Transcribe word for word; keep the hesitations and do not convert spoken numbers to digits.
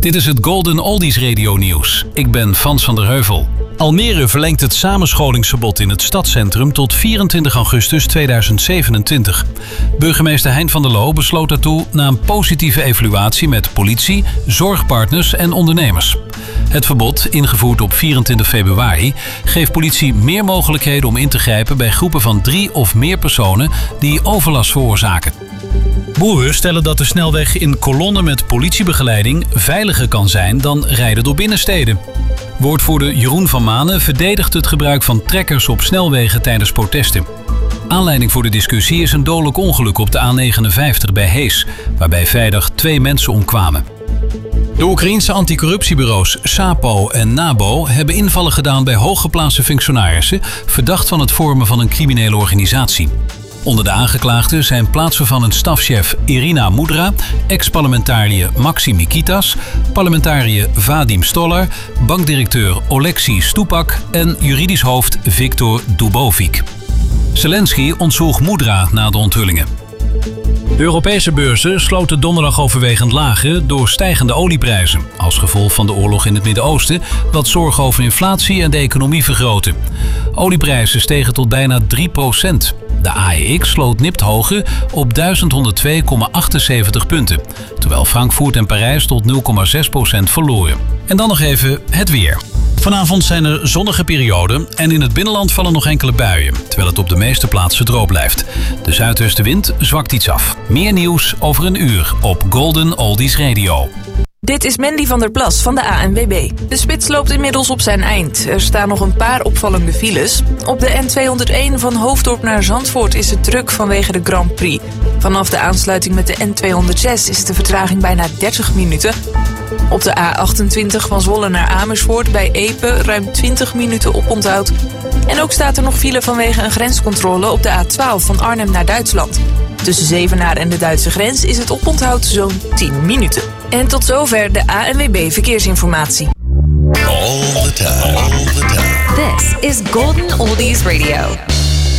Dit is het Golden Oldies Radio Nieuws. Ik ben Frans van der Heuvel. Almere verlengt het samenscholingsverbod in het stadscentrum tot vierentwintig augustus tweeduizend zevenentwintig. Burgemeester Hein van der Loo besloot daartoe na een positieve evaluatie met politie, zorgpartners en ondernemers. Het verbod, ingevoerd op vierentwintig februari, geeft politie meer mogelijkheden om in te grijpen bij groepen van drie of meer personen die overlast veroorzaken. Boeren stellen dat de snelweg in kolonnen met politiebegeleiding veiliger kan zijn dan rijden door binnensteden. Woordvoerder Jeroen van Manen verdedigt het gebruik van trekkers op snelwegen tijdens protesten. Aanleiding voor de discussie is een dodelijk ongeluk op de A negenenvijftig bij Hees, waarbij vrijdag twee mensen omkwamen. De Oekraïense anticorruptiebureaus SAPO en NABO hebben invallen gedaan bij hooggeplaatste functionarissen verdacht van het vormen van een criminele organisatie. Onder de aangeklaagden zijn plaatsvervallend stafchef Irina Mudra, ex-parlementariër Maxim Mikitas, parlementariër Vadim Stolar, bankdirecteur Oleksiy Stupak en juridisch hoofd Viktor Dubovik. Zelensky ontzwoeg Mudra na de onthullingen. De Europese beurzen sloten donderdag overwegend lager door stijgende olieprijzen. Als gevolg van de oorlog in het Midden-Oosten, wat zorgen over inflatie en de economie vergroten. Olieprijzen stegen tot bijna drie procent. De A E X sloot nipt hoger op duizend honderdtwee komma achtenzeventig punten. Terwijl Frankfurt en Parijs tot nul komma zes procent verloren. En dan nog even het weer. Vanavond zijn er zonnige perioden en in het binnenland vallen nog enkele buien, terwijl het op de meeste plaatsen droog blijft. De zuidwestenwind zwakt iets af. Meer nieuws over een uur op Golden Oldies Radio. Dit is Mandy van der Plas van de A N W B. De spits loopt inmiddels op zijn eind. Er staan nog een paar opvallende files. Op de N tweehonderdéén van Hoofddorp naar Zandvoort is het druk vanwege de Grand Prix. Vanaf de aansluiting met de N tweehonderdzes is de vertraging bijna dertig minuten. Op de A achtentwintig van Zwolle naar Amersfoort bij Epe ruim twintig minuten oponthoud. En ook staat er nog file vanwege een grenscontrole op de A twaalf van Arnhem naar Duitsland. Tussen Zevenaar en de Duitse grens is het oponthoud zo'n tien minuten. En tot zover de A N W B Verkeersinformatie. All the time. All the time. This is Golden Oldies Radio.